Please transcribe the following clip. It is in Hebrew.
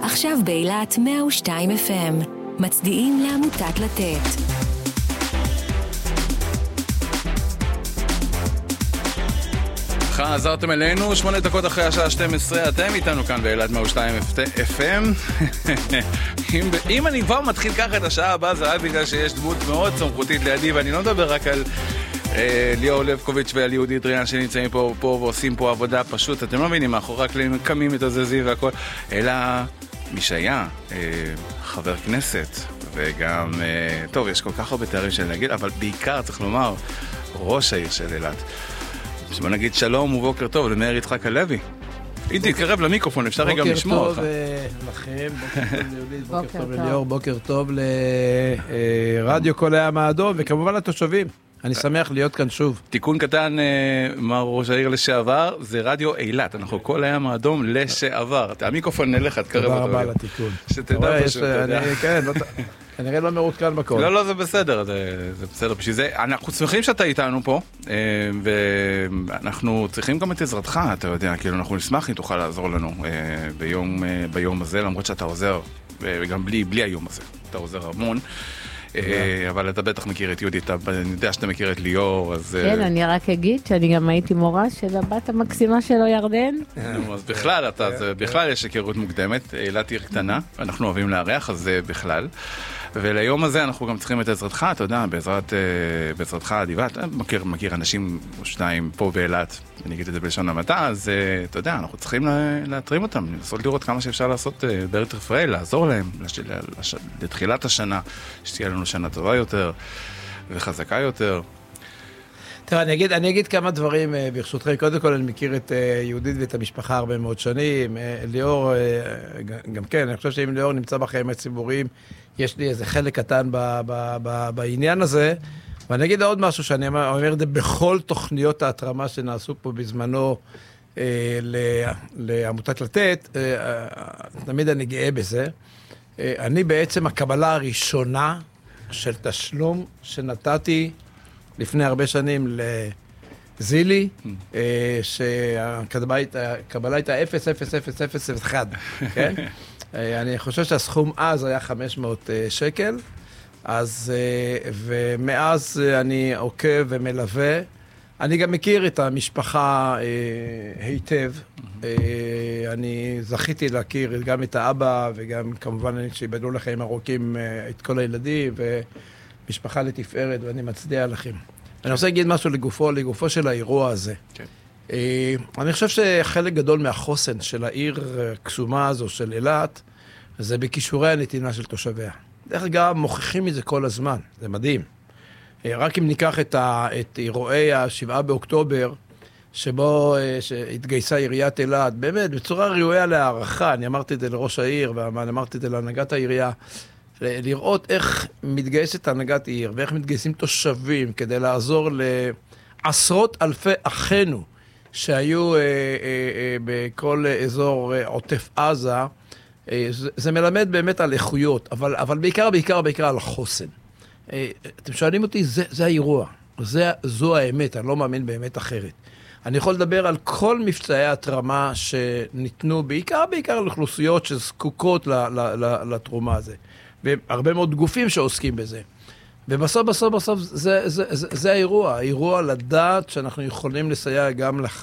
עכשיו באילת 102 FM. מצדיעים לעמותת לתת. חזרתם אלינו, 8 דקות אחרי השעה 12, אתם איתנו כאן באילת 102 FM. אם אני כבר מתחיל ככה את השעה הבאה, זה היה בגלל שיש דמות מאוד סמכותית לידי, ואני לא מדבר רק על ליאור לבקוביץ' ועל יהודי דריאן שנמצאים פה ועושים פה עבודה פשוט, אתם לא מבינים, מאחורי הקלעים קמים את הזזי והכל, אלא מי שהיה חבר כנסת, וגם, טוב, יש כל כך הרבה תארים שאני אגיד, אבל בעיקר צריך לומר, ראש העיר של אילת. בוא נגיד שלום ובוקר טוב למאיר יצחק הלוי. אם תתקרב למיקרופון, אפשר רגע לשמוע אותך. בוקר טוב לכם, בוקר טוב ליהודית, בוקר טוב לליאור, בוקר טוב לרדיו כל הים האדום, וכמובן לתושבים. אני שמח להיות כאן שוב. תיקון קטן, מר ראש העיר לשעבר, זה רדיו אילת. אנחנו כל הים האדום לשעבר. המיקרופון נלך, תקרב אותו. תודה רבה על התיקון. שתדע פשוט. כן, כנראה לא מרותקן בכל. לא, זה בסדר, זה בסדר. בשביל זה, אנחנו שמחים שאתה איתנו פה, ואנחנו צריכים גם את עזרתך, אתה יודע, כאילו אנחנו נשמח אם תוכל לעזור לנו ביום הזה, למרות שאתה עוזר, וגם בלי היום הזה, אתה עוזר המון. אבל אתה בטח מכיר את יהודית, אני יודע שאתה מכיר את ליאור, אז... כן, אני רק אגיד שאני גם הייתי מורה של הבת המקסימה שלו ירדן. אז בכלל יש היכרות מוקדמת, אילת עיר קטנה, אנחנו אוהבים לארח, אז זה בכלל. וליום הזה אנחנו גם צריכים את עזרתך, אתה יודע, בעזרתך אדיבה, אתה מכיר אנשים או שניים פה באילת, אני אגיד את זה בלשון המעטה, אז אתה יודע, אנחנו צריכים להתרים אותם, לנסות לראות כמה שאפשר לעשות בארץ רפאל, לעזור להם לתחילת השנה, שתהיה לנו שנה טובה יותר וחזקה יותר. תראה, אני אגיד כמה דברים ברשותכם. קודם כל, אני מכיר את יהודית ואת המשפחה הרבה מאוד שנים. ליאור, גם כן, אני חושב שאם ליאור נמצא בחיים הציבוריים, יש לי איזה חלק קטן בעניין הזה. ואני אגיד עוד משהו שאני אומר את זה בכל תוכניות ההתרמה שנעשו פה בזמנו לעמותת לתת, תמיד אני גאה בזה. אני בעצם הקבלה הראשונה של תשלום שנתתי לפני הרבה שנים לזילי, שהקבלה הייתה 0,0,0,0,1, כן? אני חושב שהסכום אז היה 500 שקל, אז, ומאז אני עוקב ומלווה. אני גם מכיר את המשפחה היטב. אני זכיתי להכיר גם את האבא, וגם כמובן שיבדלו לחיים ארוכים את כל הילדים, ומשפחה לתפארת, ואני מצדיע לכם. אני רוצה להגיד משהו לגופו של האירוע הזה. אני חושב שחלק גדול מהחוסן של העיר הקסומה הזו של אילת, זה בכישורי הנתינה של תושביה. דרך אגב, מוכיחים מזה כל הזמן, זה מדהים. רק אם ניקח את אירועי ה7 באוקטובר, שבו התגייסה עיריית אילת, באמת, בצורה ראויה להערכה, אני אמרתי את זה לראש העיר, ואמרתי את זה להנהגת העירייה, לראות איך מתגייסת הנהגת עיר, ואיך מתגייסים תושבים, כדי לעזור לעשרות אלפי אחינו, שהיו בכל אזור עוטף עזה, זה מלמד באמת על איכויות, אבל בעיקר על החוסן. אתם שואלים אותי, זה האירוע, זו האמת, אני לא מאמין באמת אחרת. אני יכול לדבר על כל מבצעי התרמה שניתנו, בעיקר לאוכלוסיות שזקוקות לתרומה הזה, והרבה מאוד גופים שעוסקים בזה. ובסוף זה האירוע לדעת שאנחנו יכולים לסייע גם לך,